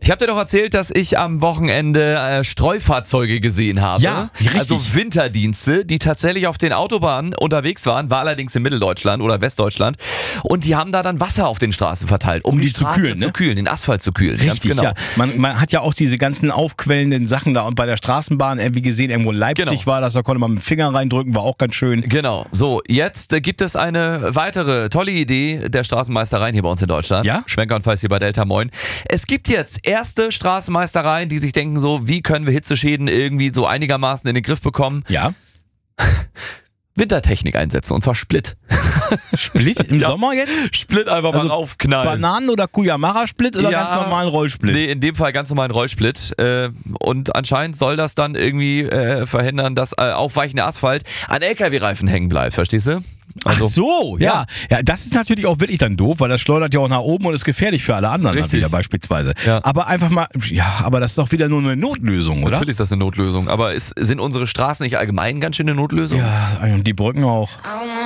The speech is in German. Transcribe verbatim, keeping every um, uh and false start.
Ich habe dir doch erzählt, dass ich am Wochenende äh, Streufahrzeuge gesehen habe. Ja, richtig. Also Winterdienste, die tatsächlich auf den Autobahnen unterwegs waren, war allerdings in Mitteldeutschland oder Westdeutschland. Und die haben da dann Wasser auf den Straßen verteilt, um, Um die, die zu Straße kühlen, ne? zu kühlen, den Asphalt zu kühlen. Ganz Richtig, genau. ja. Man, man hat ja auch diese ganzen aufquellenden Sachen da bei der Straßenbahn irgendwie gesehen, irgendwo in Leipzig Genau. war das, da konnte man mit dem Finger reindrücken, war auch ganz schön. Genau. So, jetzt äh, gibt es eine weitere tolle Idee der Straßenmeistereien hier bei uns in Deutschland. Ja? Schwenker und Feiß hier bei Delta Moin. Es gibt jetzt erste Straßenmeistereien, die sich denken so, wie können wir Hitzeschäden irgendwie so einigermaßen in den Griff bekommen? Ja. Wintertechnik einsetzen, und zwar Split. Split im Ja. Sommer jetzt? Split einfach Also mal raufknallen. Bananen- oder Kuyamara-Split oder Ja, ganz normalen Rollsplit? Nee, in dem Fall ganz normalen Rollsplit. Äh, und anscheinend soll das dann irgendwie äh, verhindern, dass äh, aufweichender Asphalt an L K W-Reifen hängen bleibt, verstehst du? Also, Ach so, ja. ja. Das ist natürlich auch wirklich dann doof, weil das schleudert ja auch nach oben und ist gefährlich für alle anderen dann Richtig. wieder beispielsweise. Ja. Aber einfach mal, ja, aber das ist doch wieder nur eine Notlösung, oder? Natürlich ist das eine Notlösung, aber ist, sind unsere Straßen nicht allgemein ganz schön eine Notlösung? Ja, und die Brücken auch.